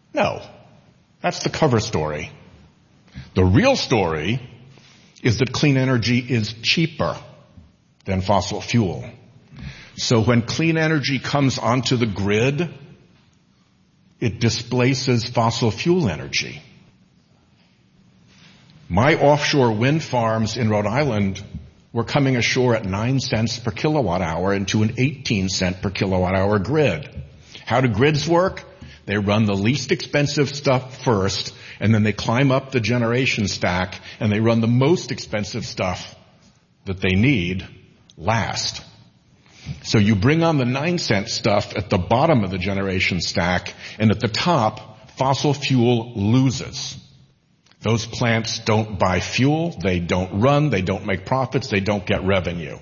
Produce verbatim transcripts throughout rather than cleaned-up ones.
No. That's the cover story. The real story is that clean energy is cheaper than fossil fuel. So when clean energy comes onto the grid, it displaces fossil fuel energy. My offshore wind farms in Rhode Island were coming ashore at nine cents per kilowatt hour into an eighteen cent per kilowatt hour grid. How do grids work? They run the least expensive stuff first, and then they climb up the generation stack, and they run the most expensive stuff that they need last. So you bring on the nine cent stuff at the bottom of the generation stack, and at the top, fossil fuel loses. Those plants don't buy fuel, they don't run, they don't make profits, they don't get revenue.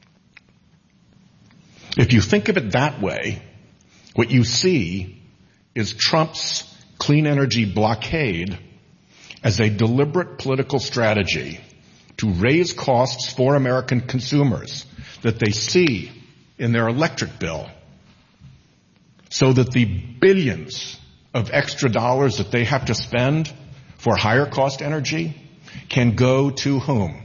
If you think of it that way, what you see is Trump's clean energy blockade as a deliberate political strategy to raise costs for American consumers that they see in their electric bill, so that the billions of extra dollars that they have to spend for higher cost energy can go to whom?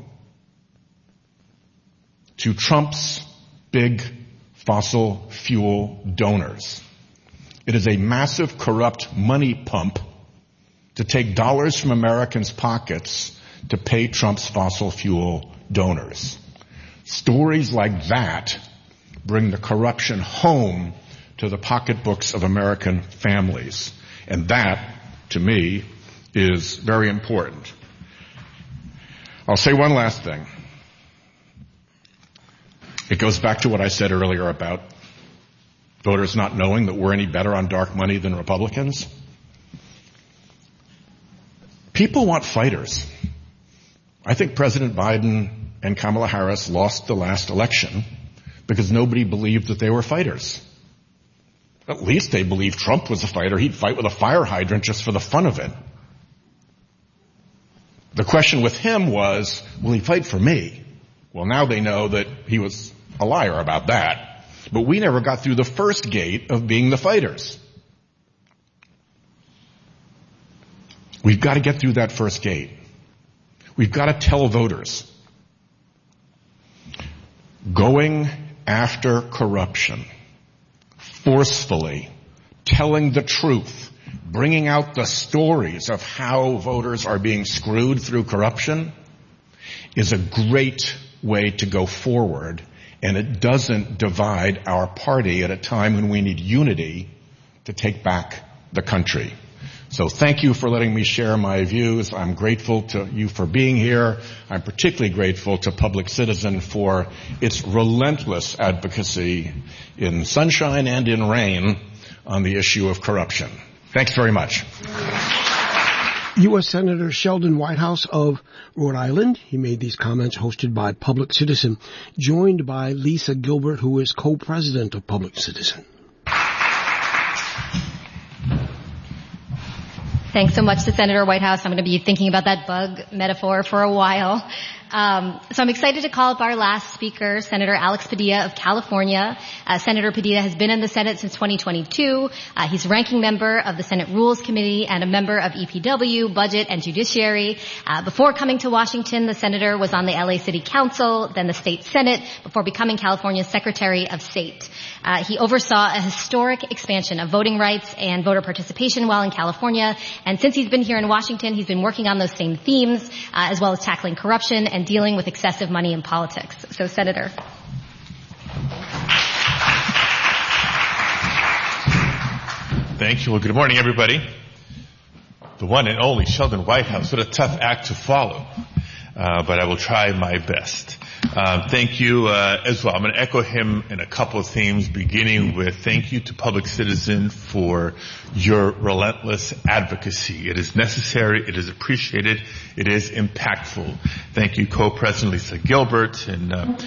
To Trump's big fossil fuel donors. It is a massive corrupt money pump to take dollars from Americans' pockets to pay Trump's fossil fuel donors. Stories like that bring the corruption home to the pocketbooks of American families. And that, to me, is very important. I'll say one last thing. It goes back to what I said earlier about voters not knowing that we're any better on dark money than Republicans. People want fighters. I think President Biden and Kamala Harris lost the last election because nobody believed that they were fighters. At least they believed Trump was a fighter. He'd fight with a fire hydrant just for the fun of it. The question with him was, will he fight for me? Well, now they know that he was a liar about that. But we never got through the first gate of being the fighters. We've got to get through that first gate. We've got to tell voters, going after corruption, forcefully, telling the truth, bringing out the stories of how voters are being screwed through corruption is a great way to go forward, and it doesn't divide our party at a time when we need unity to take back the country. So thank you for letting me share my views. I'm grateful to you for being here. I'm particularly grateful to Public Citizen for its relentless advocacy in sunshine and in rain on the issue of corruption. Thanks very much. U S Senator Sheldon Whitehouse of Rhode Island. He made these comments hosted by Public Citizen, joined by Lisa Gilbert, who is co-president of Public Citizen. Thanks so much to Senator Whitehouse. I'm going to be thinking about that bug metaphor for a while. Um, so I'm excited to call up our last speaker, Senator Alex Padilla of California. Uh, Senator Padilla has been in the Senate since twenty twenty-two. Uh, he's ranking member of the Senate Rules Committee and a member of E P W, Budget, and Judiciary. Uh, before coming to Washington, the senator was on the L A City Council, then the State Senate, before becoming California's Secretary of State. Uh, he oversaw a historic expansion of voting rights and voter participation while in California. And since he's been here in Washington, he's been working on those same themes, uh, as well as tackling corruption and dealing with excessive money in politics. So, Senator. Thank you. Well, good morning, everybody. The one and only Sheldon Whitehouse. What a tough act to follow. Uh, but I will try my best. Um, thank you uh, as well. I'm going to echo him in a couple of themes, beginning with thank you to Public Citizen for your relentless advocacy. It is necessary. It is appreciated. It is impactful. Thank you, Co-President Lisa Gilbert. And, uh,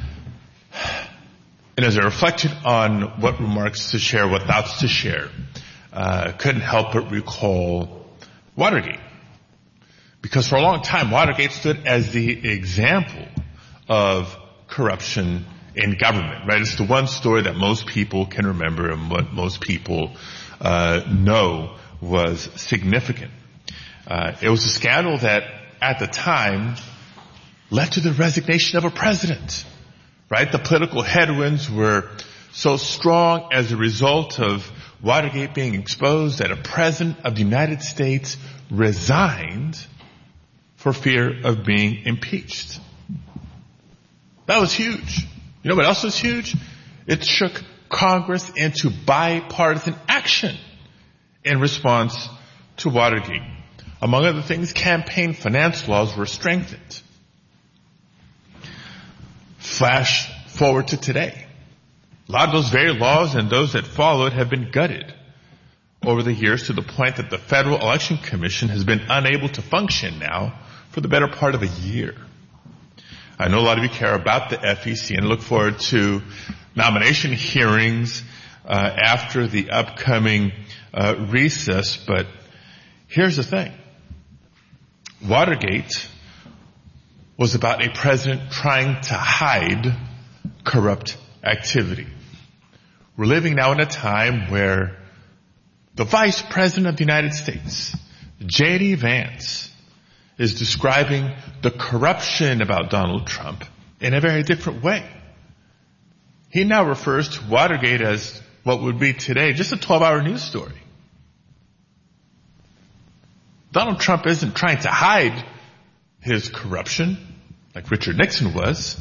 and as I reflected on what remarks to share, what thoughts to share, uh, couldn't help but recall Watergate. Because for a long time, Watergate stood as the example of corruption in government, right? It's the one story that most people can remember and what most people uh know was significant. Uh, it was a scandal that, at the time, led to the resignation of a president, right? The political headwinds were so strong as a result of Watergate being exposed that a president of the United States resigned for fear of being impeached. That was huge. You know what else was huge? It shook Congress into bipartisan action in response to Watergate. Among other things, campaign finance laws were strengthened. Flash forward to today. A lot of those very laws and those that followed have been gutted over the years to the point that the Federal Election Commission has been unable to function now for the better part of a year. I know a lot of you care about the F E C and look forward to nomination hearings uh, after the upcoming uh, recess, but here's the thing. Watergate was about a president trying to hide corrupt activity. We're living now in a time where the Vice President of the United States, J D Vance, is describing the corruption about Donald Trump in a very different way. He now refers to Watergate as what would be today just a twelve-hour news story. Donald Trump isn't trying to hide his corruption like Richard Nixon was.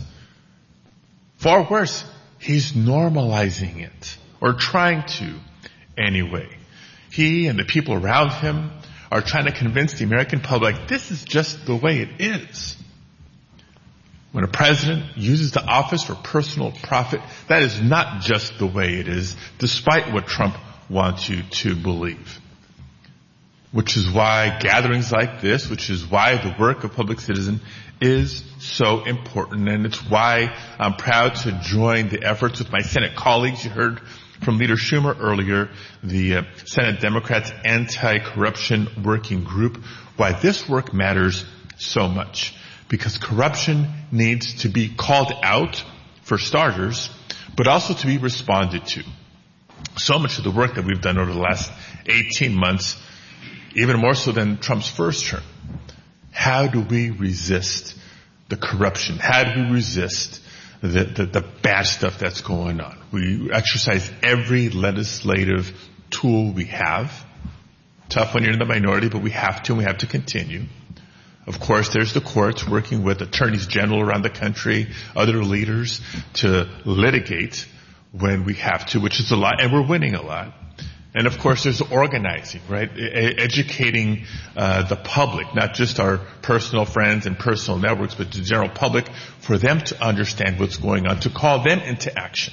Far worse, he's normalizing it, or trying to anyway. He and the people around him are trying to convince the American public this is just the way it is. When a president uses the office for personal profit, that is not just the way it is, despite what Trump wants you to believe. Which is why gatherings like this, which is why the work of Public Citizen is so important. And it's why I'm proud to join the efforts with my Senate colleagues. You heard from Leader Schumer earlier, the uh, Senate Democrats Anti-Corruption Working Group, why this work matters so much. Because corruption needs to be called out, for starters, but also to be responded to. So much of the work that we've done over the last eighteen months, even more so than Trump's first term, how do we resist the corruption? How do we resist the, the, the bad stuff that's going on? We exercise every legislative tool we have. Tough when you're in the minority, but we have to, and we have to continue. Of course, there's the courts working with attorneys general around the country, other leaders, to litigate when we have to, which is a lot, and we're winning a lot. And of course, there's organizing, right? E- educating uh, the public, not just our personal friends and personal networks, but the general public, for them to understand what's going on, to call them into action.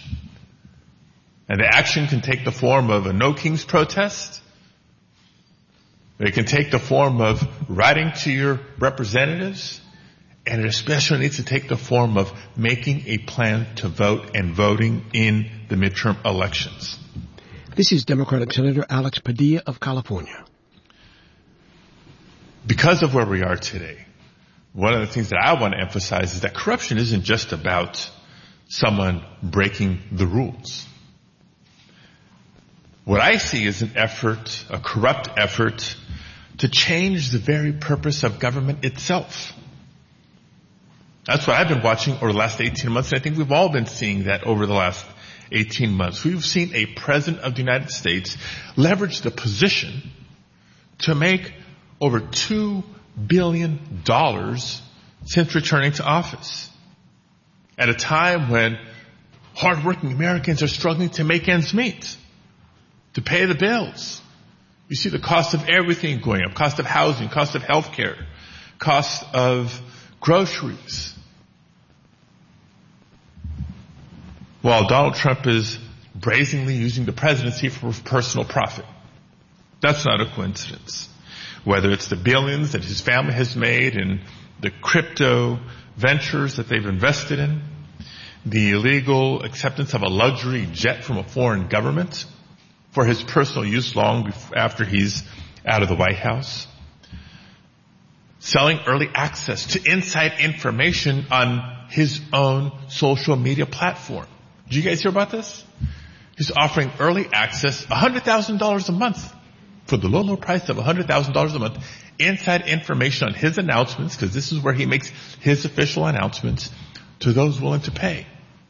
And the action can take the form of a No Kings protest. It can take the form of writing to your representatives. And it especially needs to take the form of making a plan to vote and voting in the midterm elections. This is Democratic Senator Alex Padilla of California. Because of where we are today, one of the things that I want to emphasize is that corruption isn't just about someone breaking the rules. What I see is an effort, a corrupt effort, to change the very purpose of government itself. That's what I've been watching over the last eighteen months, and I think we've all been seeing that over the last eighteen months. We've seen a president of the United States leverage the position to make over two billion dollars since returning to office. At a time when hardworking Americans are struggling to make ends meet, to pay the bills. You see the cost of everything going up, cost of housing, cost of health care, cost of groceries. While Donald Trump is brazenly using the presidency for personal profit. That's not a coincidence. Whether it's the billions that his family has made in the crypto ventures that they've invested in, the illegal acceptance of a luxury jet from a foreign government for his personal use long after he's out of the White House, selling early access to inside information on his own social media platform. Did you guys hear about this? He's offering early access, one hundred thousand dollars a month for the low, low price of one hundred thousand dollars a month, inside information on his announcements, because this is where he makes his official announcements, to those willing to pay.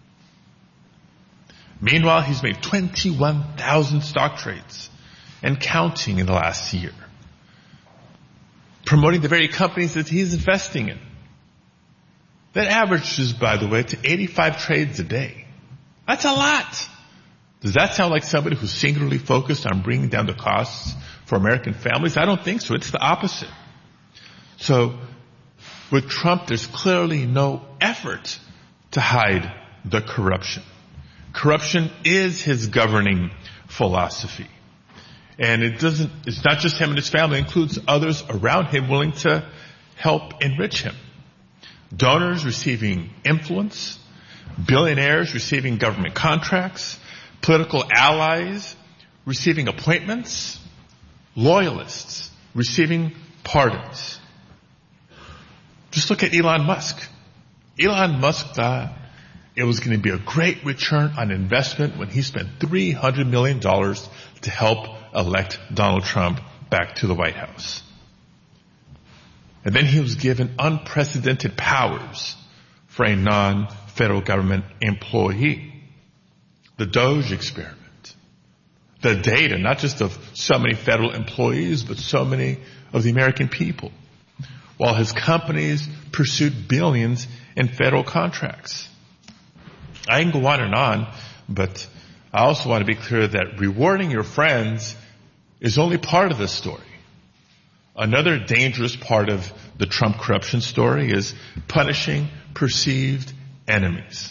Meanwhile, he's made twenty-one thousand stock trades and counting in the last year, promoting the very companies that he's investing in. That averages, by the way, to eighty-five trades a day. That's a lot. Does that sound like somebody who's singularly focused on bringing down the costs for American families? I don't think so. It's the opposite. So with Trump, there's clearly no effort to hide the corruption. Corruption is his governing philosophy. And it doesn't, it's not just him and his family, it includes others around him willing to help enrich him. Donors receiving influence, billionaires receiving government contracts, political allies receiving appointments, loyalists receiving pardons. Just look at Elon Musk. Elon Musk thought it was going to be a great return on investment when he spent three hundred million dollars to help elect Donald Trump back to the White House. And then he was given unprecedented powers for a non-federal government employee. The Doge experiment. The data, not just of so many federal employees, but so many of the American people. While his companies pursued billions in federal contracts. I can go on and on, but I also want to be clear that rewarding your friends is only part of this story. Another dangerous part of the Trump corruption story is punishing perceived enemies.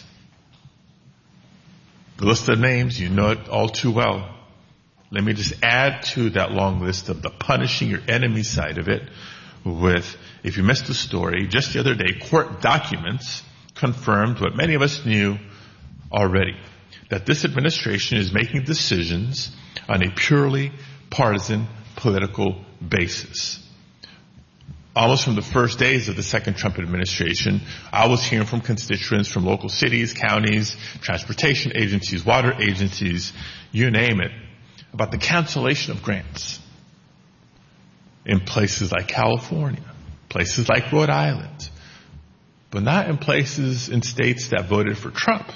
The list of names, you know it all too well. Let me just add to that long list of the punishing your enemy side of it with, if you missed the story, just the other day, court documents confirmed what many of us knew already, that this administration is making decisions on a purely partisan political basis. Almost from the first days of the second Trump administration, I was hearing from constituents from local cities, counties, transportation agencies, water agencies, you name it, about the cancellation of grants in places like California, places like Rhode Island, but not in places in states that voted for Trump.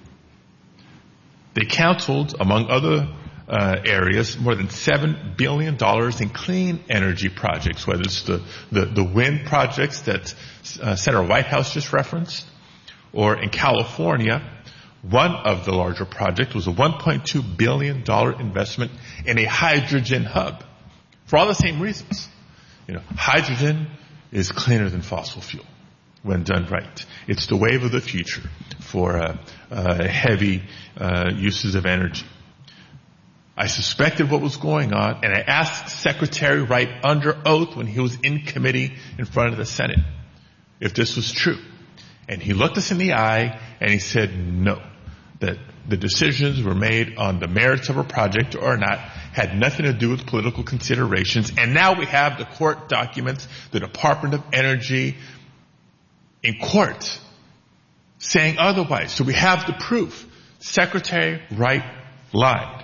They canceled, among other uh, areas, more than seven billion dollars in clean energy projects, whether it's the, the, the wind projects that uh, Senator Whitehouse just referenced, or in California, one of the larger projects was a one point two billion dollars investment in a hydrogen hub, for all the same reasons. You know, hydrogen is cleaner than fossil fuel when done right. It's the wave of the future for uh, uh, heavy uh, uses of energy. I suspected what was going on, and I asked Secretary Wright under oath when he was in committee in front of the Senate if this was true. And he looked us in the eye and he said no, that the decisions were made on the merits of a project or not, had nothing to do with political considerations. And now we have the court documents, the Department of Energy in court saying otherwise. So we have the proof. Secretary Wright lied.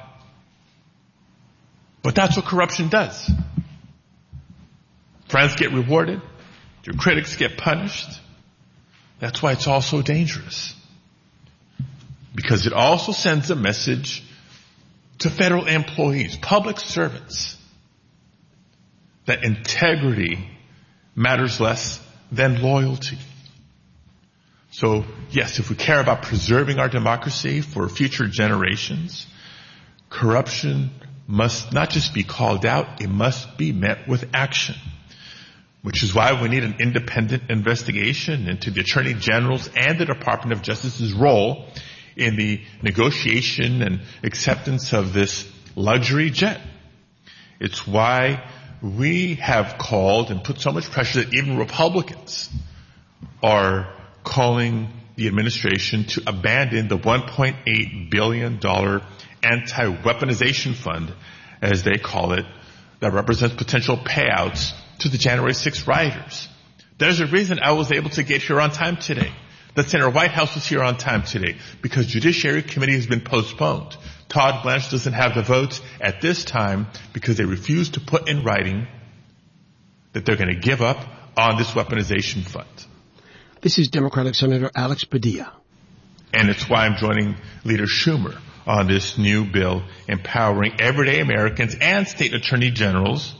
But that's what corruption does. Friends get rewarded. Your critics get punished. That's why it's all so dangerous. Because it also sends a message to federal employees, public servants, that integrity matters less than loyalty. So, yes, if we care about preserving our democracy for future generations, corruption must not just be called out, it must be met with action. Which is why we need an independent investigation into the Attorney General's and the Department of Justice's role in the negotiation and acceptance of this luxury jet. It's why we have called and put so much pressure that even Republicans are calling the administration to abandon the one point eight billion dollars anti-weaponization fund, as they call it, that represents potential payouts to the January sixth rioters. There's a reason I was able to get here on time today. that Senator Whitehouse was here on time today because Judiciary Committee has been postponed. Todd Blanche doesn't have the votes at this time because they refuse to put in writing that they're going to give up on this weaponization fund. This is Democratic Senator Alex Padilla. And it's why I'm joining Leader Schumer on this new bill empowering everyday Americans and state attorney generals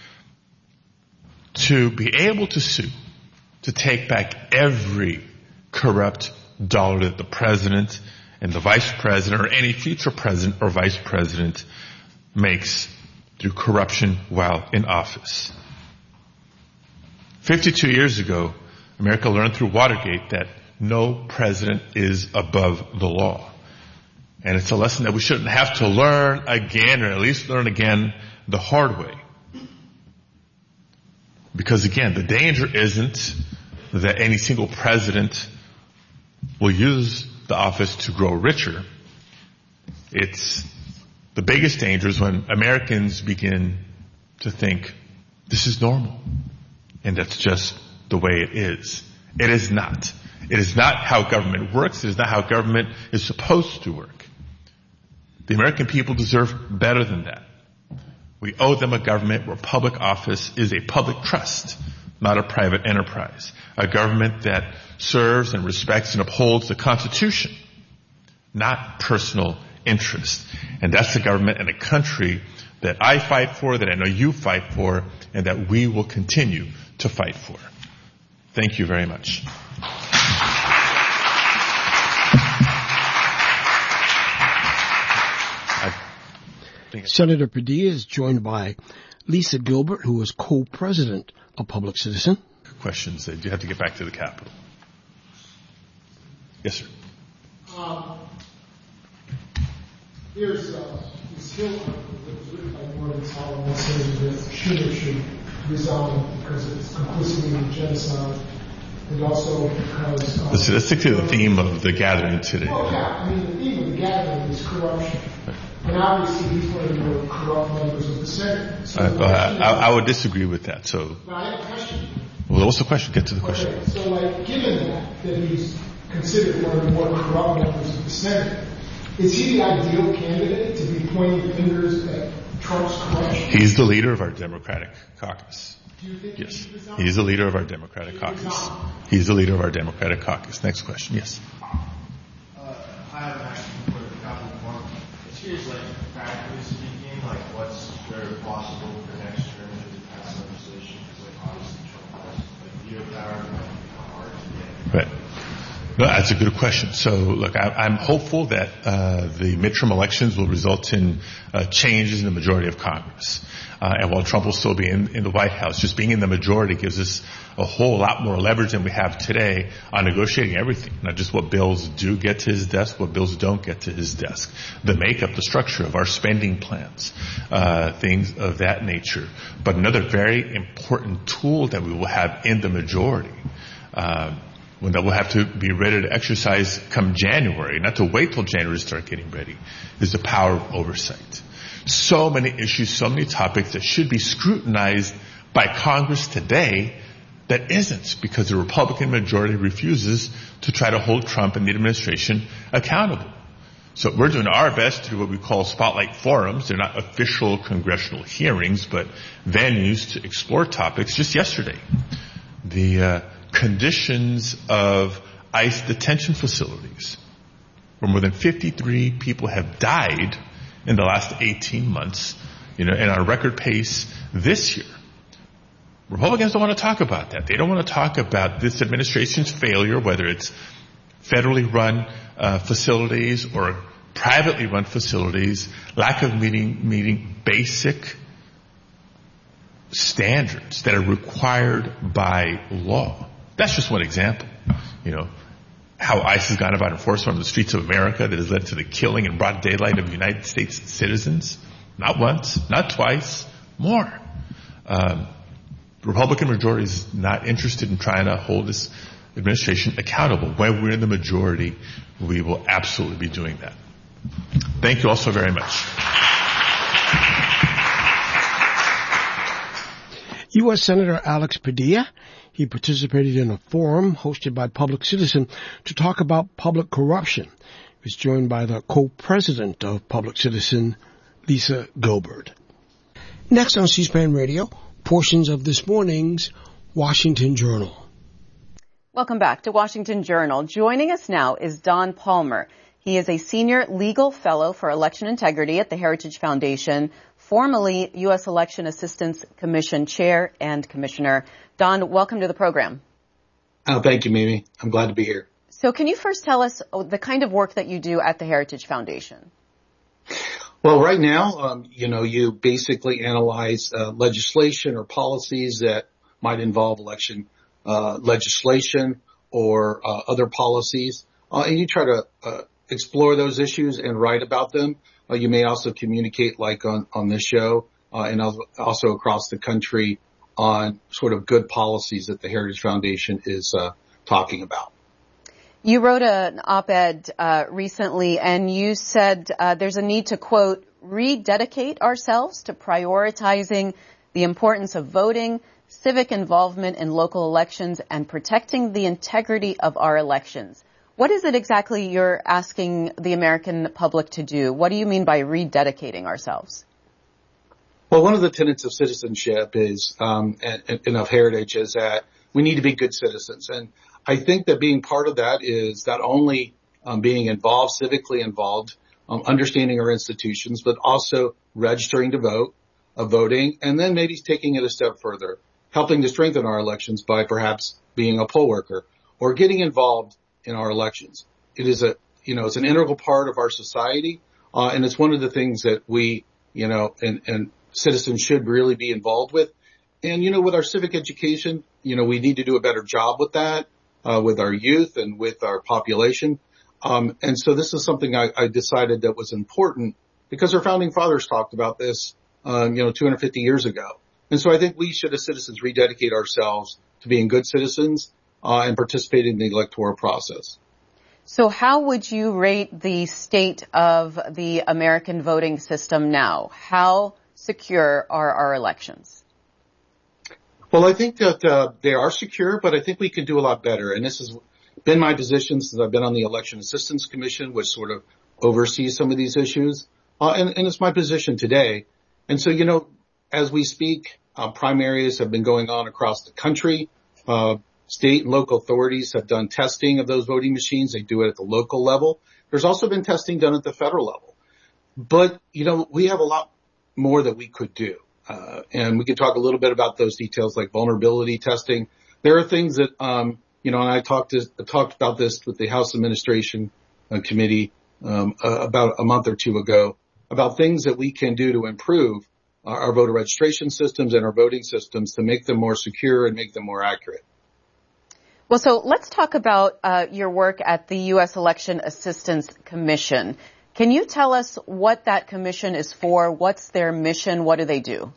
to be able to sue, to take back every corrupt dollar that the president and the vice president or any future president or vice president makes through corruption while in office. fifty-two years ago, America learned through Watergate that no president is above the law. And it's a lesson that we shouldn't have to learn again, or at least learn again the hard way. Because again, the danger isn't that any single president will use the office to grow richer. It's the biggest danger is when Americans begin to think this is normal. And that's just the way it is. It is not. It is not how government works. It is not how government is supposed to work. The American people deserve better than that. We owe them a government where public office is a public trust, not a private enterprise. A government that serves and respects and upholds the Constitution, not personal interest. And that's the government and a country that I fight for, that I know you fight for, and that we will continue to fight for. Thank you very much. Senator Padilla is joined by Lisa Gilbert, who is co-president of Public Citizen. Questions. You have to get back to the Capitol. Yes, sir. Um, there's uh, this Hill article that was written by Morgan Solomon saying that Schumer should resign because of his complicity in genocide, and also because... Uh, let's, let's stick to the theme of the gathering today. Oh, yeah. I mean, the theme of the gathering is corruption. And obviously, he's one of the more corrupt members of the Senate. So uh, uh, I, I would disagree with that. So, but I have a question. Well, what's the question? Get to the question. Okay, so, like, given that, that he's considered one of the more corrupt members of the Senate, is he the ideal candidate to be pointing fingers at Trump's corruption? He's the leader of our Democratic caucus. Do you think yes, he should he's the leader of our Democratic caucus. He's the leader of our Democratic caucus. Next question. Yes. Uh, I have an action for the Capitol Forum. It's curious, like, practically speaking, like, what's very possible for next term to pass legislation? Because, like, obviously Trump has, like, veto power, it might become hard to get. Right. No, that's a good question. So, look, I, I'm hopeful that uh, the midterm elections will result in uh, changes in the majority of Congress. Uh, and while Trump will still be in, in the White House, just being in the majority gives us a whole lot more leverage than we have today on negotiating everything, not just what bills do get to his desk, what bills don't get to his desk, the makeup, the structure of our spending plans, uh, things of that nature. But another very important tool that we will have in the majority, uh, when that we'll have to be ready to exercise come January, not to wait till January to start getting ready, is the power of oversight. So many issues, so many topics that should be scrutinized by Congress today that isn't, because the Republican majority refuses to try to hold Trump and the administration accountable. So we're doing our best to do what we call spotlight forums. They're not official congressional hearings, but venues to explore topics. Just yesterday, the uh, conditions of ICE detention facilities, where more than fifty-three people have died in the last eighteen months, you know, and our record pace this year. Republicans don't want to talk about that. They don't want to talk about this administration's failure, whether it's federally run uh, facilities or privately run facilities, lack of meeting meeting basic standards that are required by law. That's just one example. You know, how ICE has gone about enforcement on the streets of America that has led to the killing in broad daylight of United States citizens. Not once, not twice, more. Um, the Republican majority is not interested in trying to hold this administration accountable. When we're in the majority, we will absolutely be doing that. Thank you all so very much. U S Senator Alex Padilla, He participated in a forum hosted by Public Citizen to talk about public corruption. He was joined by the co-president of Public Citizen, Lisa Gilbert. Next on C-SPAN Radio, portions of this morning's Washington Journal. Welcome back to Washington Journal. Joining us now is Don Palmer. He is a senior legal fellow for election integrity at the Heritage Foundation, formerly U S Election Assistance Commission chair and commissioner. Don, welcome to the program. Oh, thank you, Mimi. I'm glad to be here. So can you first tell us the kind of work that you do at the Heritage Foundation? Well, right now, um, you know, you basically analyze uh, legislation or policies that might involve election uh, legislation or uh, other policies, uh, and you try to uh, explore those issues and write about them. Uh, you may also communicate, like on, on this show, uh, and also across the country on sort of good policies that the Heritage Foundation is uh, talking about. You wrote an op-ed uh, recently, and you said uh, there's a need to, quote, rededicate ourselves to prioritizing the importance of voting, civic involvement in local elections, and protecting the integrity of our elections. What is it exactly you're asking the American public to do? What do you mean by rededicating ourselves? Well, one of the tenets of citizenship is, um, and, and of heritage is that we need to be good citizens. And I think that being part of that is not only um, being involved, civically involved, um, understanding our institutions, but also registering to vote, uh, voting, and then maybe taking it a step further, helping to strengthen our elections by perhaps being a poll worker or getting involved in our elections. It is a, you know, it's an integral part of our society, uh, and it's one of the things that we, you know, and, and citizens should really be involved with. And, you know, with our civic education, you know, we need to do a better job with that. Uh, with our youth and with our population. Um, and so this is something I, I decided that was important because our founding fathers talked about this, um, you know, two hundred fifty years ago. And so I think we should as citizens rededicate ourselves to being good citizens, uh, and participating in the electoral process. So how would you rate the state of the American voting system now? How secure are our elections? Well, I think that uh, they are secure, but I think we could do a lot better. And this has been my position since I've been on the Election Assistance Commission, which sort of oversees some of these issues. Uh, and, and it's my position today. And so, you know, as we speak, uh, primaries have been going on across the country. Uh, state and local authorities have done testing of those voting machines. They do it at the local level. There's also been testing done at the federal level. But, you know, we have a lot more that we could do. Uh, and we can talk a little bit about those details like vulnerability testing. There are things that, um, you know, and I talked to, I talked about this with the House Administration uh, Committee, um, uh, about a month or two ago about things that we can do to improve our, our voter registration systems and our voting systems to make them more secure and make them more accurate. Well, so let's talk about, uh, your work at the U S Election Assistance Commission. Can you tell us what that commission is for? What's their mission? What do they do?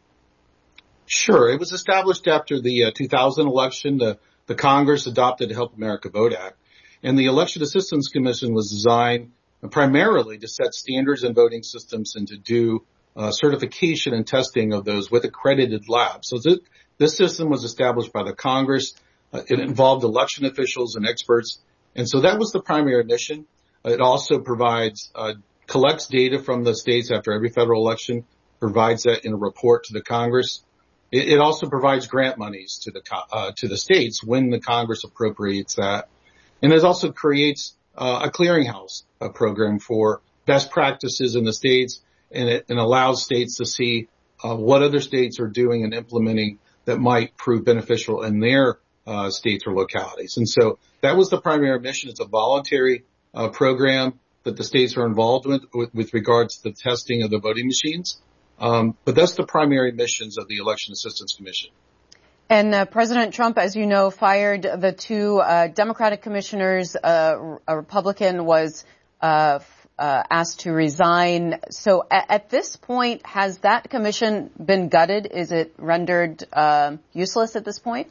Sure. It was established after the uh, two thousand election. The, the Congress adopted the Help America Vote Act. And the Election Assistance Commission was designed primarily to set standards in voting systems and to do uh, certification and testing of those with accredited labs. So th- this system was established by the Congress. Uh, it involved election officials and experts. And so that was the primary mission. It also provides, uh, collects data from the states after every federal election, provides that in a report to the Congress. It, it also provides grant monies to the, uh, to the states when the Congress appropriates that. And it also creates, uh, a clearinghouse, a program for best practices in the states, and it and allows states to see, uh, what other states are doing and implementing that might prove beneficial in their, uh, states or localities. And so that was the primary mission. It's a voluntary Uh, program that the states are involved with, with with regards to the testing of the voting machines. Um, but that's the primary missions of the Election Assistance Commission. And uh, President Trump, as you know, fired the two uh, Democratic commissioners. Uh, a Republican was uh, f- uh, asked to resign. So at, at this point, has that commission been gutted? Is it rendered uh, useless at this point?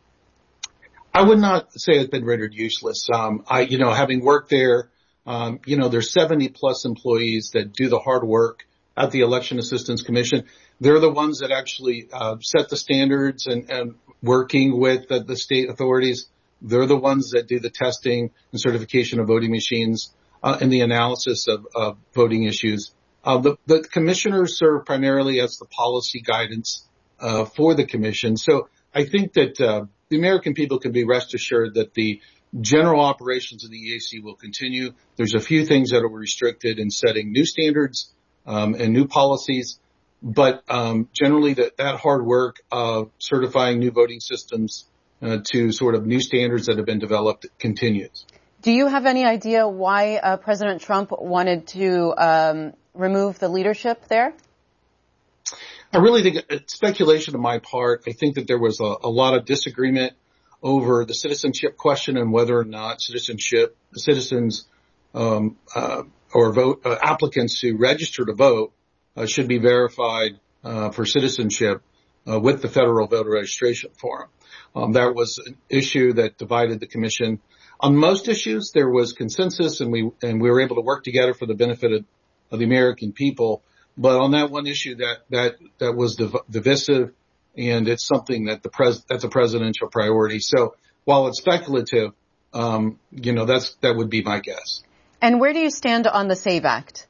I would not say it's been rendered useless. Um, I, you know, having worked there, um, you know, there's seventy plus employees that do the hard work at the Election Assistance Commission. They're the ones that actually, uh, set the standards and, and working with the, the state authorities. They're the ones that do the testing and certification of voting machines uh, and the analysis of, of voting issues. Uh, the, the commissioners serve primarily as the policy guidance uh, for the commission. So I think that uh, the American people can be rest assured that the general operations of the E A C will continue. There's a few things that are restricted in setting new standards um, and new policies, but um, generally that, that hard work of certifying new voting systems uh, to sort of new standards that have been developed continues. Do you have any idea why uh, President Trump wanted to um, remove the leadership there? I really think it's speculation on my part. I think that there was a, a lot of disagreement over the citizenship question and whether or not citizenship citizens um, uh, or vote uh, applicants who register to vote uh, should be verified uh, for citizenship uh, with the federal voter registration form. Um, that was an issue that divided the commission. On most issues, there was consensus, and we and we were able to work together for the benefit of, of the American people. But on that one issue, that that that was div- divisive, and it's something that the pres that's a presidential priority. So while it's speculative, um, you know, that's that would be my guess. And where do you stand on the SAVE Act?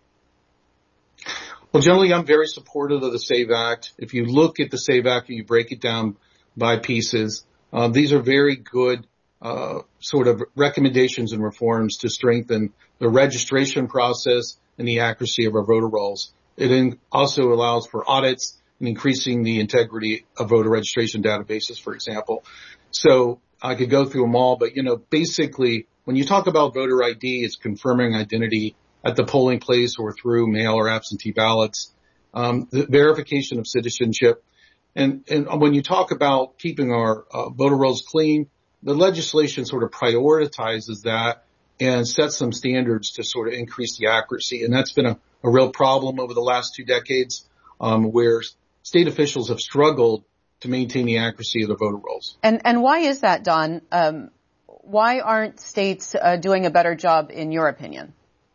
Well, generally, I'm very supportive of the SAVE Act. If you look at the SAVE Act and you break it down by pieces, uh, these are very good uh, sort of recommendations and reforms to strengthen the registration process and the accuracy of our voter rolls. It also allows for audits and increasing the integrity of voter registration databases, for example. So I could go through them all, but, you know, basically, when you talk about voter I D, it's confirming identity at the polling place or through mail or absentee ballots, um, the verification of citizenship. And, and when you talk about keeping our uh, voter rolls clean, the legislation sort of prioritizes that and sets some standards to sort of increase the accuracy. And that's been a, a real problem over the last two decades, um, where state officials have struggled to maintain the accuracy of the voter rolls. And, and why is that, Don? Um, why aren't states uh, doing a better job, in your opinion?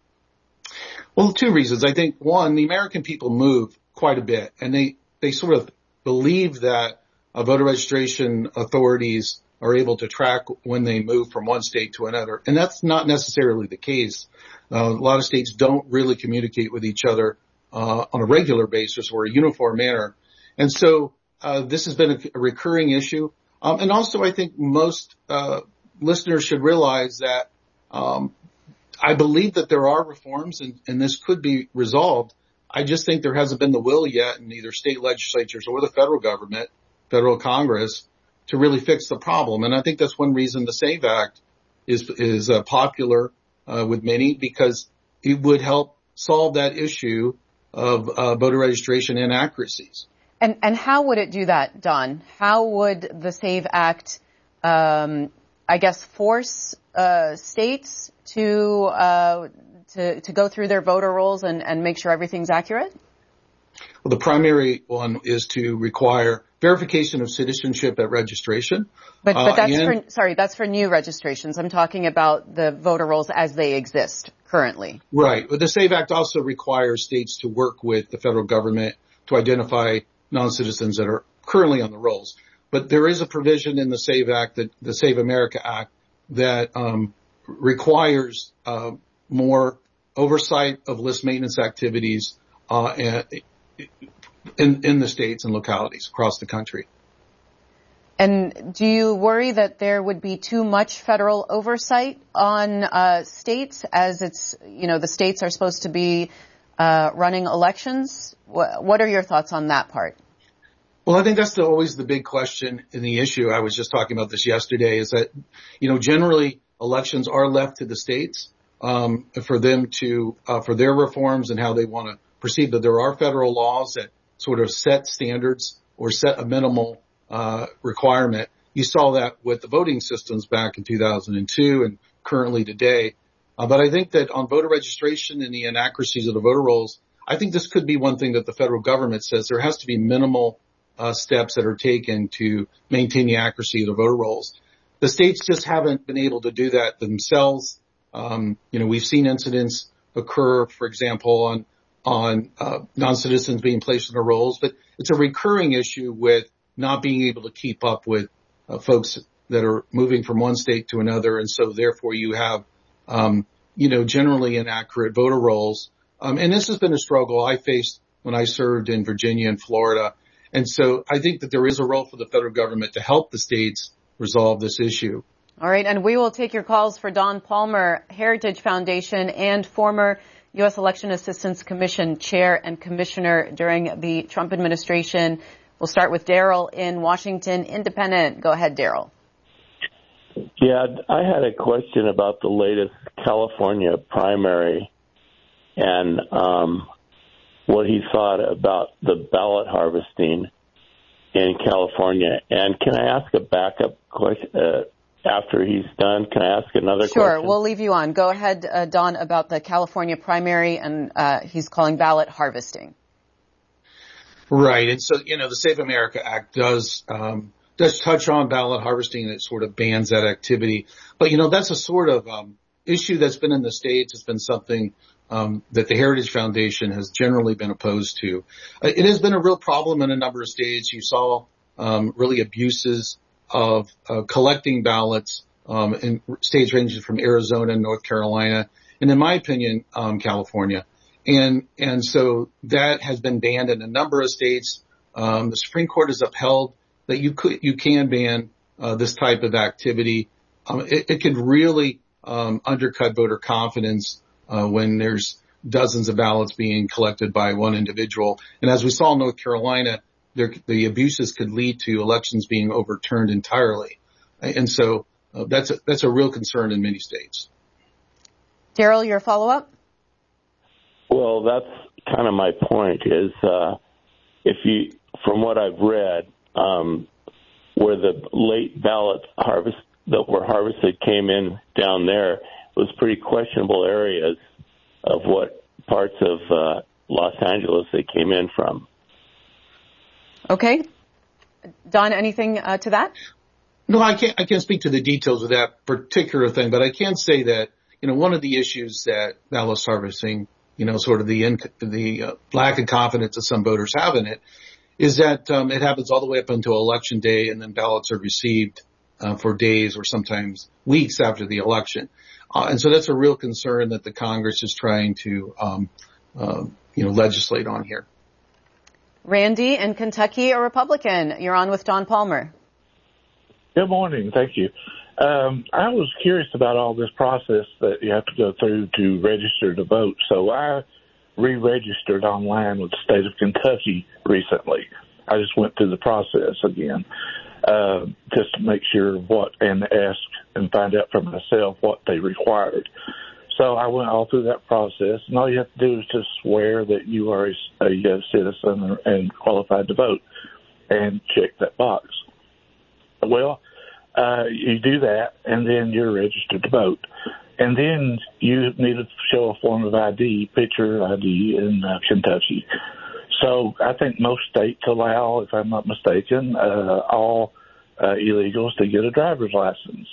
Well, two reasons. I think, one, the American people move quite a bit, and they, they sort of believe that uh, voter registration authorities are able to track when they move from one state to another. And that's not necessarily the case. Uh, a lot of states don't really communicate with each other uh, on a regular basis or a uniform manner. And so uh, this has been a, a recurring issue. Um, and also I think most uh, listeners should realize that um, I believe that there are reforms and, and this could be resolved. I just think there hasn't been the will yet in either state legislatures or the federal government, federal Congress, to really fix the problem. And I think that's one reason the SAVE Act is is uh, popular uh, with many, because it would help solve that issue of uh, voter registration inaccuracies. And and how would it do that, Don? How would the SAVE Act, um, I guess, force uh, states to uh, to to go through their voter rolls and, and make sure everything's accurate? Well, the primary one is to require verification of citizenship at registration. But, but that's uh, and, for, sorry, that's for new registrations. I'm talking about the voter rolls as they exist currently. Right. But the SAVE Act also requires states to work with the federal government to identify non-citizens that are currently on the rolls. But there is a provision in the SAVE Act, that the Save America Act, that um, requires uh, more oversight of list maintenance activities uh, and, in, in the states and localities across the country. And do you worry that there would be too much federal oversight on uh, states, as it's, you know, the states are supposed to be uh, running elections? What, what are your thoughts on that part? Well, I think that's the, always the big question in the issue. I was just talking about this yesterday, is that, you know, generally elections are left to the states um, for them to, uh, for their reforms and how they want to proceed. But there are federal laws that sort of set standards or set a minimal uh requirement. You saw that with the voting systems back in two thousand two and currently today. Uh, but I think that on voter registration and the inaccuracies of the voter rolls, I think this could be one thing that the federal government says there has to be minimal uh steps that are taken to maintain the accuracy of the voter rolls. The states just haven't been able to do that themselves. Um, you know, we've seen incidents occur, for example, on on uh non-citizens being placed in the rolls, but it's a recurring issue with not being able to keep up with uh, folks that are moving from one state to another. And so therefore you have, um, you know, generally inaccurate voter rolls. Um, and this has been a struggle I faced when I served in Virginia and Florida. And so I think that there is a role for the federal government to help the states resolve this issue. All right. And we will take your calls for Don Palmer, Heritage Foundation, and former U S Election Assistance Commission chair and commissioner during the Trump administration. We'll start with Daryl in Washington Independent. Go ahead, Daryl. Yeah, I had a question about the latest California primary and um, what he thought about the ballot harvesting in California. And can I ask a backup question uh, after he's done? Can I ask another sure, question? Sure, we'll leave you on. Go ahead, uh, Don, about the California primary, and uh, he's calling ballot harvesting. Right. And so, you know, the Save America Act does um, does touch on ballot harvesting, and it sort of bans that activity. But, you know, that's a sort of um, issue that's been in the states. It's been something um, that the Heritage Foundation has generally been opposed to. Uh, it has been a real problem in a number of states. You saw um, really abuses of uh, collecting ballots um, in states ranging from Arizona and North Carolina, and in my opinion, um, California. And, and so that has been banned in a number of states. Um, the Supreme Court has upheld that you could, you can ban, uh, this type of activity. Um, it, it could really, um, undercut voter confidence, uh, when there's dozens of ballots being collected by one individual. And as we saw in North Carolina, there, the abuses could lead to elections being overturned entirely. And so, uh, that's a, that's a real concern in many states. Daryl, your follow-up? Well, that's kind of my point is, uh, if you, from what I've read, um, where the late ballot harvest that were harvested came in down there was pretty questionable areas of what parts of, uh, Los Angeles they came in from. Okay. Don, anything, uh, to that? No, I can't, I can't speak to the details of that particular thing, but I can say that, you know, one of the issues that ballot harvesting, you know, sort of the inc- the uh, lack of confidence that some voters have in it, is that um, it happens all the way up until election day, and then ballots are received uh, for days or sometimes weeks after the election. Uh, and so that's a real concern that the Congress is trying to, um, uh, you know, legislate on here. Randy in Kentucky, a Republican. You're on with Don Palmer. Good morning. Thank you. Um, I was curious about all this process that you have to go through to register to vote. So I re-registered online with the state of Kentucky recently. I just went through the process again, uh, just to make sure what, and ask and find out for myself what they required. So I went all through that process, and all you have to do is just swear that you are a, a, a citizen and qualified to vote and check that box. Well, Uh, you do that, and then you're registered to vote. And then you need to show a form of I D, picture I D in uh, Kentucky. So I think most states allow, if I'm not mistaken, uh, all uh, illegals to get a driver's license.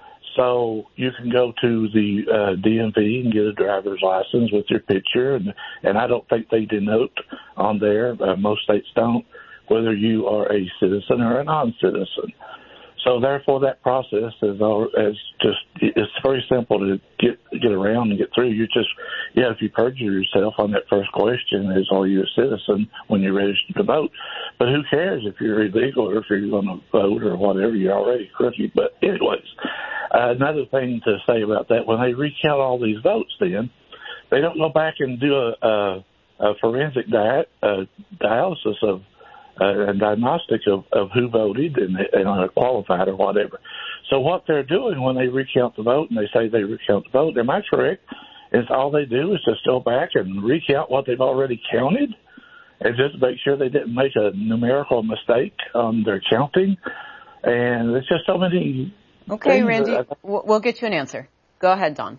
So you can go to the uh, D M V and get a driver's license with your picture, and, and I don't think they denote on there, uh, most states don't, whether you are a citizen or a non-citizen. So therefore, that process is, all, is just, it's very simple to get get around and get through. You just, yeah, if you perjure yourself on that first question, is are you a citizen when you're registered to vote? But who cares if you're illegal or if you're going to vote or whatever, you're already crooked. But anyways, uh, another thing to say about that, when they recount all these votes then, they don't go back and do a, a, a forensic di- uh, dialysis of Uh, a diagnostic of, of who voted and, and are qualified or whatever. So what they're doing when they recount the vote and they say they recount the vote, am I correct? Is all they do is just go back and recount what they've already counted and just make sure they didn't make a numerical mistake on their counting. And it's just so many. Okay, Randy, that, we'll get you an answer. Go ahead, Don.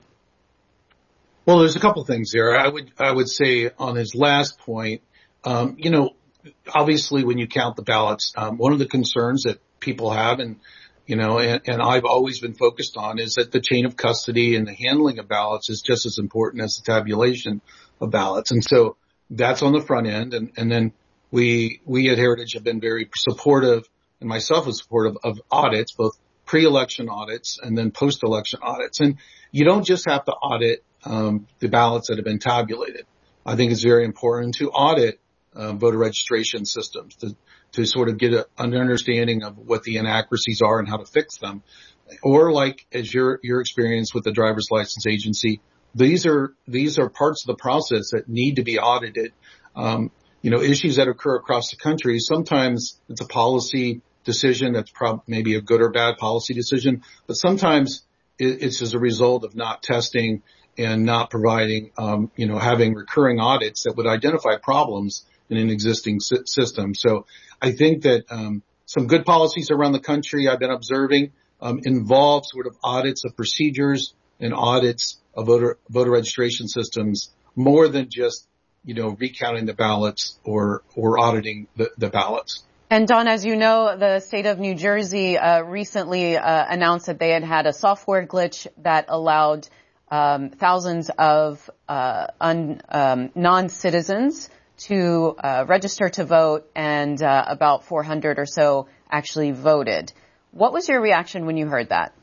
Well, there's a couple things there. I would I would say on his last point, um, you know, obviously, when you count the ballots, um, one of the concerns that people have, and you know, and, and I've always been focused on, is that the chain of custody and the handling of ballots is just as important as the tabulation of ballots. And so that's on the front end. And, and then we we at Heritage have been very supportive and myself is supportive of audits, both pre-election audits and then post-election audits. And you don't just have to audit um, the ballots that have been tabulated. I think it's very important to audit uh, voter registration systems to, to sort of get a, an understanding of what the inaccuracies are and how to fix them. Or like as your your experience with the driver's license agency, these are these are parts of the process that need to be audited. Um, you know, issues that occur across the country, sometimes it's a policy decision that's prob- maybe a good or bad policy decision, but sometimes it, it's as a result of not testing and not providing, um, you know, having recurring audits that would identify problems in an existing si- system. So I think that um, some good policies around the country I've been observing um, involve sort of audits of procedures and audits of voter voter registration systems more than just, you know, recounting the ballots or or auditing the, the ballots. And Don, as you know, the state of New Jersey uh, recently uh, announced that they had had a software glitch that allowed um, thousands of uh, un, um, non-citizens to uh, register to vote, and uh, about four hundred or so actually voted. What was your reaction when you heard that?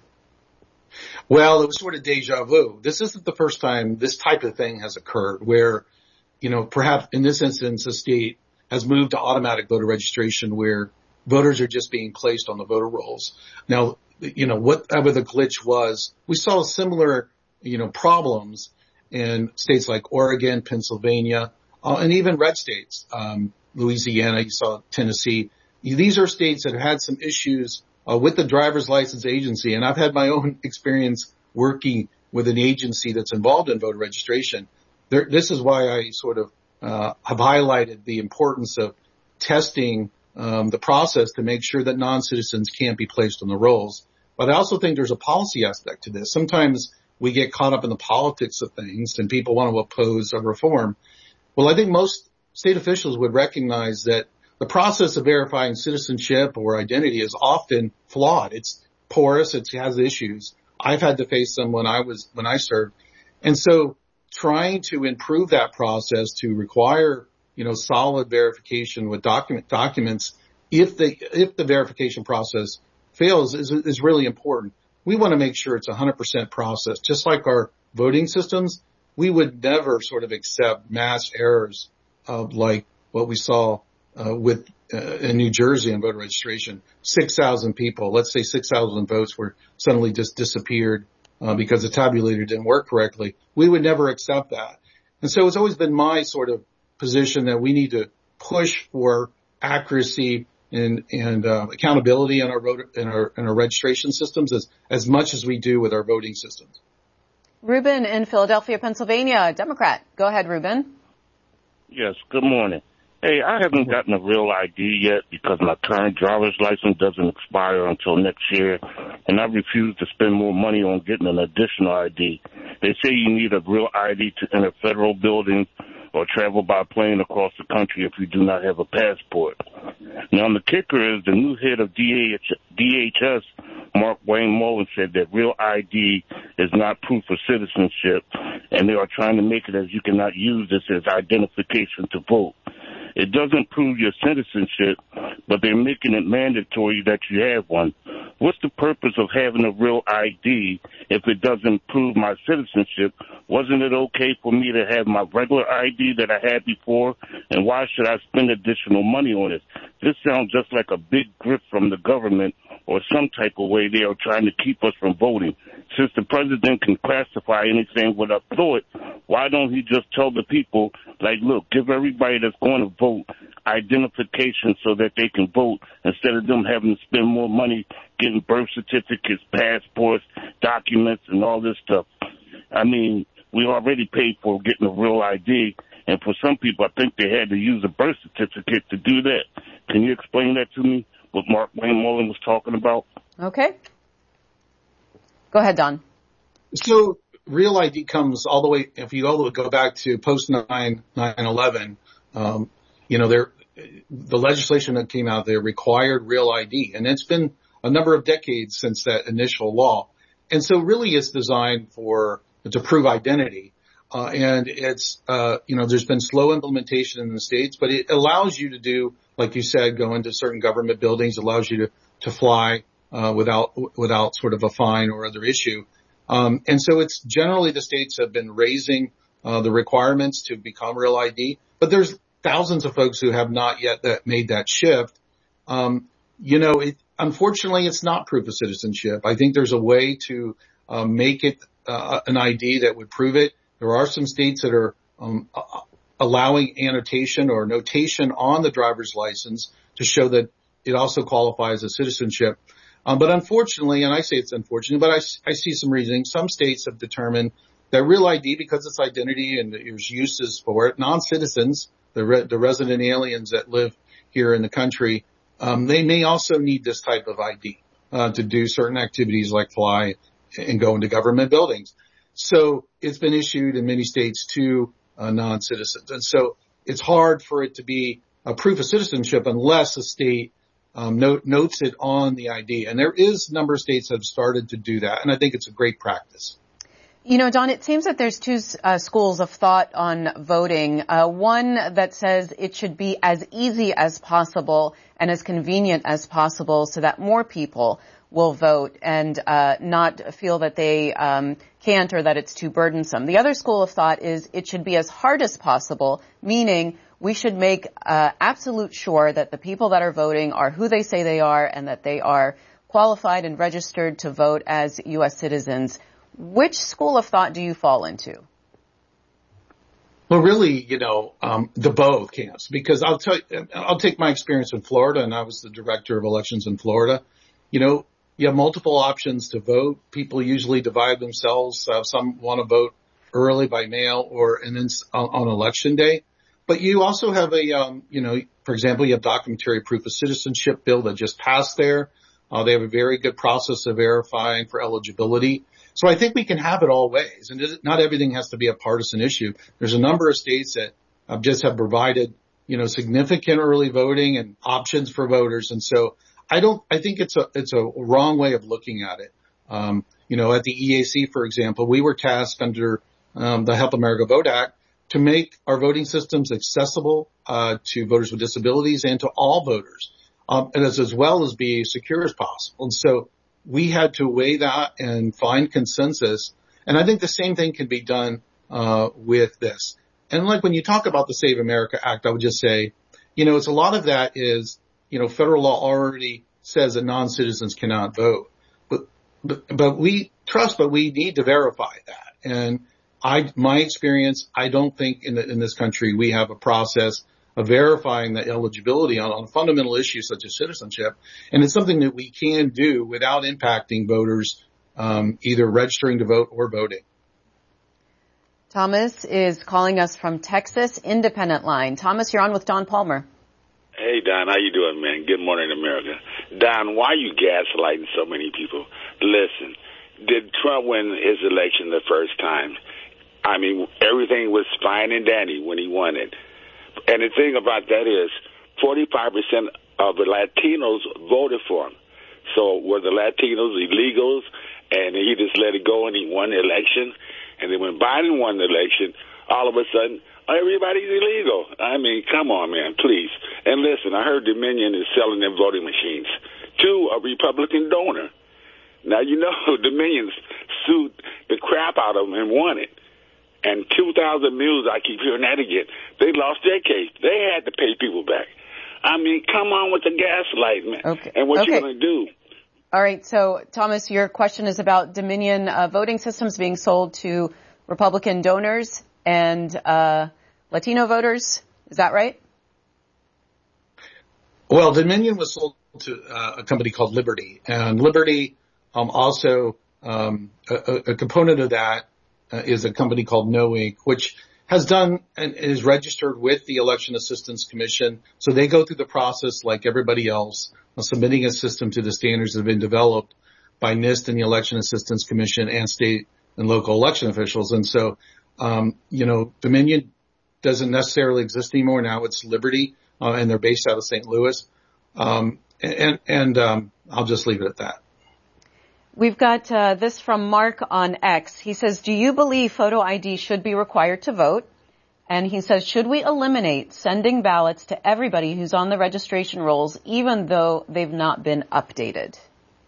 Well, it was sort of deja vu. This isn't the first time this type of thing has occurred where, you know, perhaps in this instance, the state has moved to automatic voter registration where voters are just being placed on the voter rolls. Now, you know, whatever the glitch was, we saw similar, you know, problems in states like Oregon, Pennsylvania, uh, and even red states, um, Louisiana, you saw Tennessee. These are states that have had some issues uh, with the driver's license agency. And I've had my own experience working with an agency that's involved in voter registration. There, this is why I sort of Uh, have highlighted the importance of testing um, the process to make sure that non-citizens can't be placed on the rolls. But I also think there's a policy aspect to this. Sometimes we get caught up in the politics of things and people want to oppose a reform. Well, I think most state officials would recognize that the process of verifying citizenship or identity is often flawed. It's porous. It has issues. I've had to face them when I was, when I served. And so trying to improve that process to require, you know, solid verification with document documents if the, if the verification process fails is, is really important. We want to make sure it's a hundred percent process. Just like our voting systems, we would never sort of accept mass errors of like what we saw uh, with uh, in New Jersey on voter registration. six thousand people, let's say six thousand votes were suddenly just disappeared Uh, because the tabulator didn't work correctly. We would never accept that. And so it's always been my sort of position that we need to push for accuracy and, and uh, accountability in our, voter, in our in our registration systems as, as much as we do with our voting systems. Ruben in Philadelphia, Pennsylvania, Democrat. Go ahead, Ruben. Yes, good morning. Hey, I haven't gotten a real I D yet because my current driver's license doesn't expire until next year, and I refuse to spend more money on getting an additional I D. They say you need a real I D to enter federal buildings or travel by plane across the country if you do not have a passport. Now, the kicker is the new head of D H S, Mark Wayne Mullen, said that real I D is not proof of citizenship, and they are trying to make it as you cannot use this as identification to vote. It doesn't prove your citizenship, but they're making it mandatory that you have one. What's the purpose of having a real I D if it doesn't prove my citizenship? Wasn't it okay for me to have my regular I D that I had before? And why should I spend additional money on it? This sounds just like a big grift from the government or some type of way they are trying to keep us from voting. Since the president can classify anything without thought, why don't he just tell the people, like, look, give everybody that's going to vote identification so that they can vote instead of them having to spend more money getting birth certificates, passports, documents, and all this stuff. I mean, we already paid for getting a real I D, and for some people, I think they had to use a birth certificate to do that. Can you explain that to me, what Mark Wayne Mullen was talking about? Okay. Go ahead, Don. So real I D comes all the way, if you all the way go back to post nine eleven, um, you know, there, the legislation that came out there required real I D, and it's been a number of decades since that initial law. And so really it's designed for, to prove identity. uh, and it's, uh, you know, there's been slow implementation in the states, but it allows you to do, like you said, go into certain government buildings, allows you to, to fly, uh, without, without sort of a fine or other issue. Um, and so it's generally the states have been raising, uh, the requirements to become Real I D, but there's thousands of folks who have not yet that made that shift. Um, you know, it, unfortunately, it's not proof of citizenship. I think there's a way to, uh, make it, uh, an I D that would prove it. There are some states that are, um, allowing annotation or notation on the driver's license to show that it also qualifies as citizenship. Um, but unfortunately, and I say it's unfortunate, but I, I see some reasoning. Some states have determined that Real I D, because it's identity and there's uses for it, non-citizens, the, re, the resident aliens that live here in the country, um, they may also need this type of I D, uh, to do certain activities like fly and go into government buildings. So it's been issued in many states to uh, non-citizens. And so it's hard for it to be a proof of citizenship unless a state um, note, notes it on the I D. And there is a number of states that have started to do that. And I think it's a great practice. You know, Don, it seems that there's two uh, schools of thought on voting. Uh, one that says it should be as easy as possible and as convenient as possible so that more people will vote and uh not feel that they um can't or that it's too burdensome. The other school of thought is it should be as hard as possible, meaning we should make uh absolute sure that the people that are voting are who they say they are and that they are qualified and registered to vote as U S citizens. Which school of thought do you fall into? Well, really, you know, um, the both camps, because I'll tell you, I'll take my experience in Florida, and I was the director of elections in Florida. You know, you have multiple options to vote. People usually divide themselves. Uh, some want to vote early by mail or and then on, on election day. But you also have a, um, you know, for example, you have documentary proof of citizenship bill that just passed there. Uh, they have a very good process of verifying for eligibility. So I think we can have it all ways, and not everything has to be a partisan issue. There's a number of states that uh, just have provided, you know, significant early voting and options for voters. And so I don't, I think it's a, it's a wrong way of looking at it. Um, you know, at the E A C, for example, we were tasked under um, the Help America Vote Act to make our voting systems accessible uh, to voters with disabilities and to all voters, um, and as, as well as be as secure as possible. And so we had to weigh that and find consensus. And I think the same thing can be done uh with this. And like when you talk about the Save America Act, I would just say, you know, it's a lot of that is, you know, federal law already says that non-citizens cannot vote. But, but, but we trust, but we need to verify that. And I, my experience, I don't think in the, in this country we have a process of verifying the eligibility on, on fundamental issues such as citizenship. And it's something that we can do without impacting voters, um, either registering to vote or voting. Thomas is calling us from Texas, Independent Line. Thomas, you're on with Don Palmer. Hey, Don, how you doing, man? Good morning, America. Don, why are you gaslighting so many people? Listen, did Trump win his election the first time? I mean, everything was fine and dandy when he won it. And the thing about that is forty-five percent of the Latinos voted for him. So were the Latinos illegals, and he just let it go and he won the election? And then when Biden won the election, all of a sudden, everybody's illegal. I mean, come on, man, please. And listen, I heard Dominion is selling their voting machines to a Republican donor. Now, you know, Dominion sued the crap out of them and won it. And two thousand mules, I keep hearing that again. They lost their case. They had to pay people back. I mean, come on with the gaslight, man. Okay. And what okay. you going to do? All right. So, Thomas, your question is about Dominion uh, voting systems being sold to Republican donors and uh, Latino voters. Is that right? Well, Dominion was sold to uh, a company called Liberty. And Liberty um, also, um, a, a component of that Uh, is a company called No Ink, which has done and is registered with the Election Assistance Commission. So they go through the process like everybody else, uh, submitting a system to the standards that have been developed by NIST and the Election Assistance Commission and state and local election officials. And so, um, you know, Dominion doesn't necessarily exist anymore. Now it's Liberty, uh, and they're based out of Saint Louis. Um, and, and, um, I'll just leave it at that. We've got uh, this from Mark on X. He says, do you believe photo I D should be required to vote? And he says, should we eliminate sending ballots to everybody who's on the registration rolls, even though they've not been updated?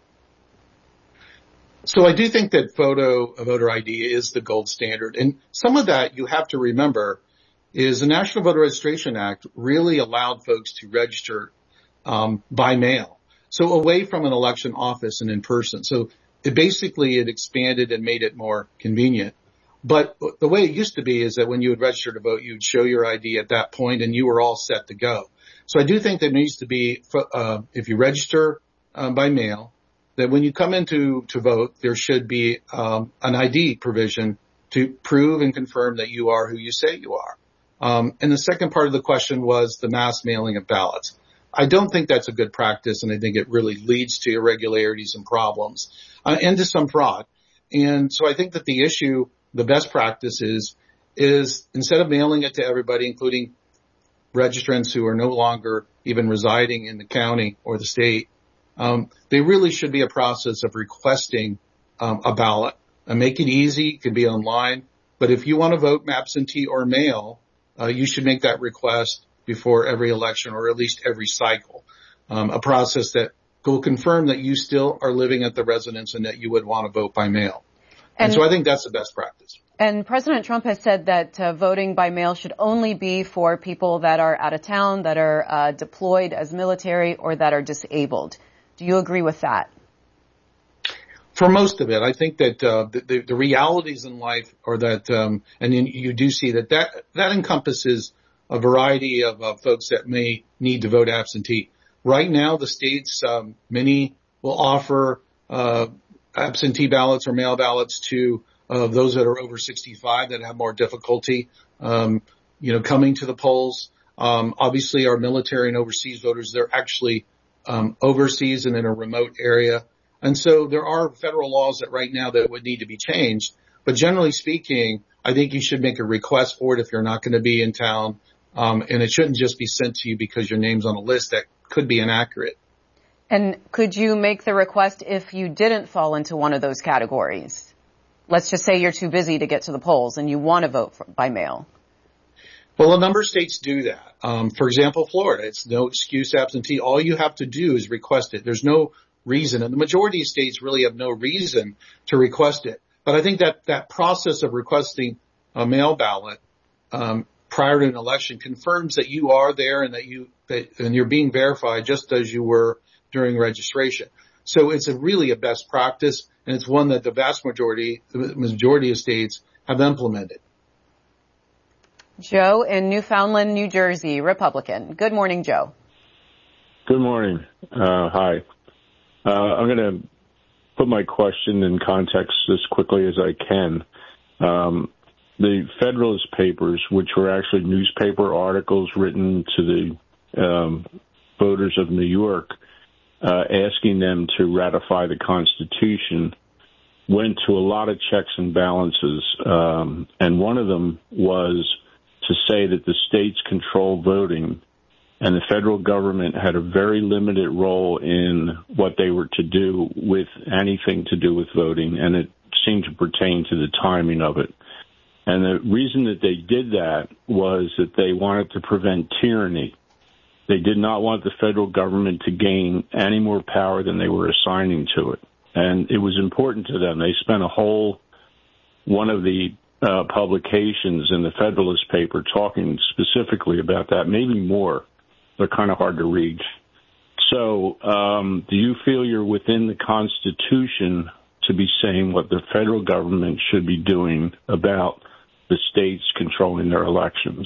So I do think that photo voter I D is the gold standard. And some of that you have to remember is the National Voter Registration Act really allowed folks to register um, by mail. So away from an election office and in person. So it basically it expanded and made it more convenient. But the way it used to be is that when you would register to vote, you'd show your I D at that point and you were all set to go. So I do think there needs to be, uh, if you register um, by mail, that when you come in to, to vote, there should be um, an I D provision to prove and confirm that you are who you say you are. Um, and the second part of the question was the mass mailing of ballots. I don't think that's a good practice, and I think it really leads to irregularities and problems uh, and to some fraud. And so I think that the issue, the best practice is, is instead of mailing it to everybody, including registrants who are no longer even residing in the county or the state, Um, they really should be a process of requesting um, a ballot and make it easy. It can be online. But if you want to vote absentee or mail, uh, you should make that request before every election or at least every cycle. Um, a process that will confirm that you still are living at the residence and that you would want to vote by mail. And, and so I think that's the best practice. And President Trump has said that uh, voting by mail should only be for people that are out of town, that are uh, deployed as military, or that are disabled. Do you agree with that? For most of it, I think that uh, the, the realities in life are that, um, and you do see that that, that encompasses a variety of uh, folks that may need to vote absentee. Right now, the states, um, many will offer uh, absentee ballots or mail ballots to uh, those that are over sixty-five that have more difficulty, um, you know, coming to the polls. Um, obviously, our military and overseas voters, they're actually Um, overseas and in a remote area. And so there are federal laws that right now that would need to be changed. But generally speaking, I think you should make a request for it if you're not going to be in town. Um, and it shouldn't just be sent to you because your name's on a list that could be inaccurate. And could you make the request if you didn't fall into one of those categories? Let's just say you're too busy to get to the polls and you want to vote for, by mail. Well, a number of states do that. Um, for example, Florida, it's no excuse absentee. All you have to do is request it. There's no reason, and the majority of states really have no reason to request it. But I think that that process of requesting a mail ballot um, prior to an election confirms that you are there and that you that, and you're being verified just as you were during registration. So it's a really a best practice, and it's one that the vast majority, the majority of states have implemented. Joe in Newfoundland, New Jersey, Republican. Good morning, Joe. Good morning. Uh, hi. Uh, I'm going to put my question in context as quickly as I can. Um, the Federalist Papers, which were actually newspaper articles written to the um, voters of New York, uh, asking them to ratify the Constitution, went to a lot of checks and balances. Um, and one of them was to say that the states control voting and the federal government had a very limited role in what they were to do with anything to do with voting, and it seemed to pertain to the timing of it. And the reason that they did that was that they wanted to prevent tyranny. They did not want the federal government to gain any more power than they were assigning to it. And it was important to them. They spent a whole one of the Uh, publications in the Federalist paper talking specifically about that, maybe more. They're kind of hard to read. So, um, do you feel you're within the Constitution to be saying what the federal government should be doing about the states controlling their elections?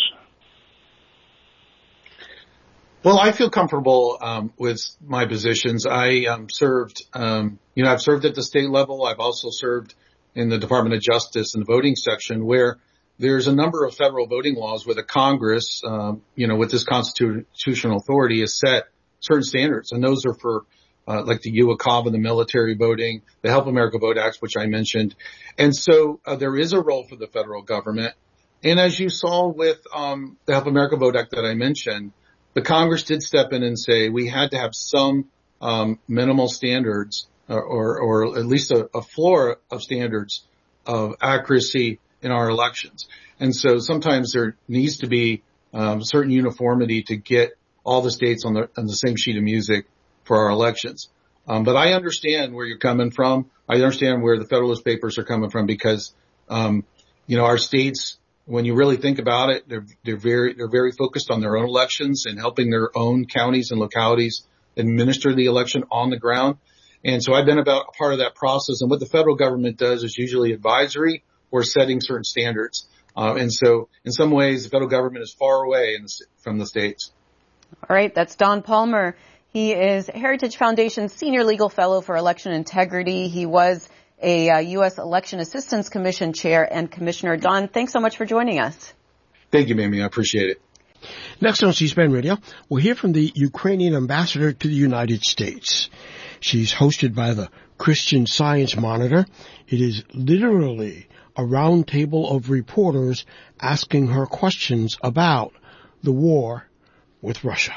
Well, I feel comfortable um, with my positions. I um, served, um, you know, I've served at the state level. I've also served in the Department of Justice in the voting section, where there's a number of federal voting laws where the Congress, um, you know, with this constitutional authority, has set certain standards, and those are for uh, like the U A C A V and the military voting, the Help America Vote Act, which I mentioned, and so uh, there is a role for the federal government. And as you saw with um, the Help America Vote Act that I mentioned, the Congress did step in and say we had to have some um, minimal standards or, or, or at least a, a floor of standards of accuracy in our elections. And so sometimes there needs to be um, certain uniformity to get all the states on the, on the same sheet of music for our elections. Um, but I understand where you're coming from. I understand where the Federalist Papers are coming from because, um, you know, our states, when you really think about it, they're, they're very, they're very focused on their own elections and helping their own counties and localities administer the election on the ground. And so I've been about a part of that process. And what the federal government does is usually advisory or setting certain standards. Uh, and so in some ways, the federal government is far away in the, from the states. All right. That's Don Palmer. He is Heritage Foundation's Senior Legal Fellow for Election Integrity. He was a uh, U S Election Assistance Commission Chair and Commissioner. Don, thanks so much for joining us. Thank you, Mamie. I appreciate it. Next on C-SPAN Radio, we'll hear from the Ukrainian ambassador to the United States. She's hosted by the Christian Science Monitor. It is literally a round table of reporters asking her questions about the war with Russia.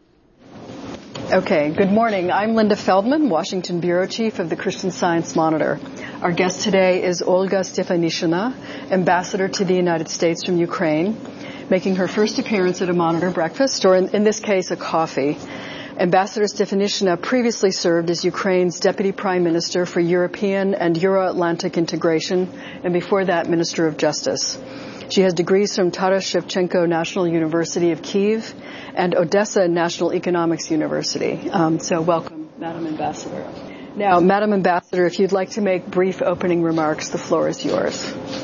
Okay, good morning. I'm Linda Feldman, Washington Bureau Chief of the Christian Science Monitor. Our guest today is Olga Stefanishina, Ambassador to the United States from Ukraine, making her first appearance at a Monitor breakfast, or in, in this case, a coffee. Ambassador Stefanishina previously served as Ukraine's Deputy Prime Minister for European and Euro-Atlantic integration, and before that, Minister of Justice. She has degrees from Taras Shevchenko National University of Kyiv and Odessa National Economics University. Um, so welcome, Madam Ambassador. Now, Madam Ambassador, if you'd like to make brief opening remarks, the floor is yours.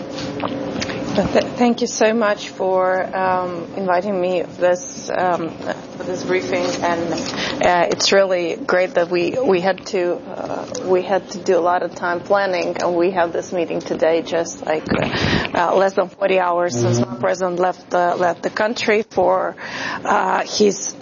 Thank you so much for um, inviting me for this um, for this briefing, and uh, it's really great that we we had to uh, we had to do a lot of time planning, and we have this meeting today, just like uh, less than forty hours since my president left uh, left the country for uh, his.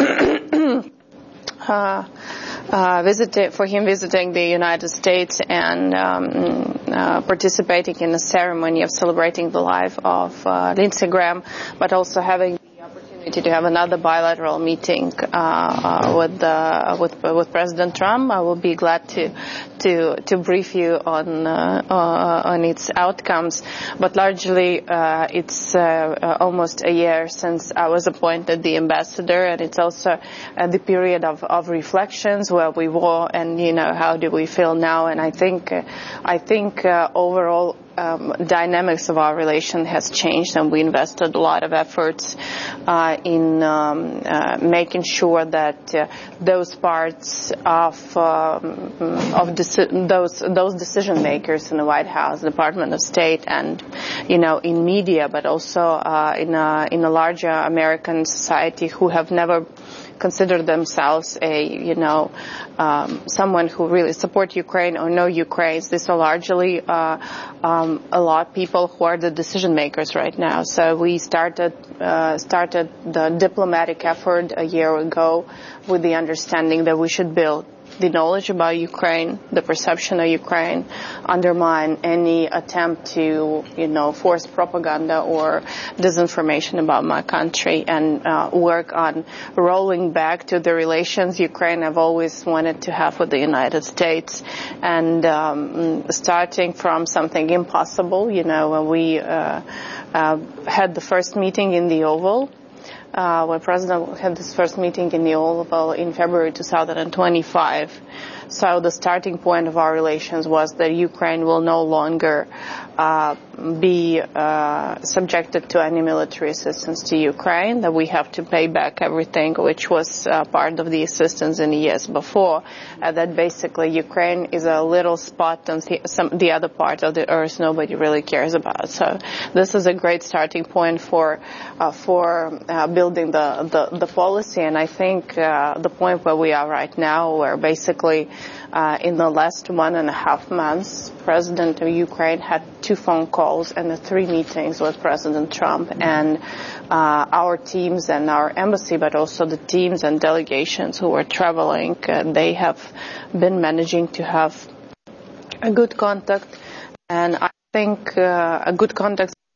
uh, Uh, visited, for him visiting the United States and um, uh, participating in a ceremony of celebrating the life of uh, Lindsey Graham, but also having the opportunity to have another bilateral meeting uh, uh, with, uh, with with President Trump. I will be glad to to to brief you on uh, uh, on its outcomes. But largely, uh, it's uh, uh, almost a year since I was appointed the ambassador, and it's also uh, the period of, of reflections where we were, and you know, how do we feel now? And I think uh, I think uh, overall. Um, dynamics of our relation has changed, and we invested a lot of efforts uh, in um, uh, making sure that uh, those parts of um, of deci- those those decision makers in the White House, Department of State, and you know, in media, but also uh, in a in a larger American society who have never consider themselves a, you know, um, someone who really support Ukraine or know Ukraine. These are largely uh, um, a lot of people who are the decision makers right now. So we started uh, started the diplomatic effort a year ago with the understanding that we should build the knowledge about Ukraine, the perception of Ukraine, undermine any attempt to, you know, force propaganda or disinformation about my country, and uh, work on rolling back to the relations Ukraine have always wanted to have with the United States, and um, starting from something impossible, you know, when we uh, uh, had the first meeting in the Oval. Uh, when President had this first meeting in the Oval in February two thousand twenty-five. So the starting point of our relations was that Ukraine will no longer uh, be uh, subjected to any military assistance to Ukraine, that we have to pay back everything which was uh, part of the assistance in the years before, uh, that basically Ukraine is a little spot on the, some, the other part of the earth nobody really cares about. So this is a great starting point for uh, for uh, building the, the, the policy, and I think uh, the point where we are right now, where basically Uh, in the last one and a half months, President of Ukraine had two phone calls and three meetings with President Trump, and uh, our teams and our embassy, but also the teams and delegations who were traveling, uh, they have been managing to have a good contact, and I think uh, a good contact meeting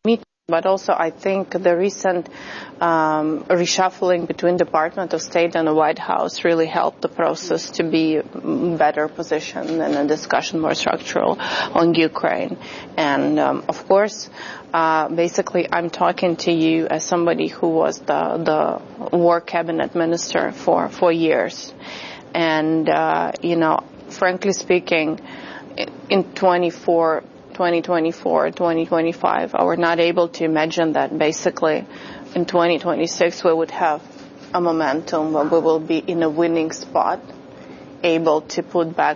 But also, I think the recent um, reshuffling between Department of State and the White House really helped the process to be better positioned and a discussion more structural on Ukraine. And um, of course, uh, basically, I'm talking to you as somebody who was the the War Cabinet Minister for four years, and uh, you know, frankly speaking, in twenty-four. twenty twenty-four, twenty twenty-five, I were not able to imagine that basically in twenty twenty-six we would have a momentum where we will be in a winning spot, able to put back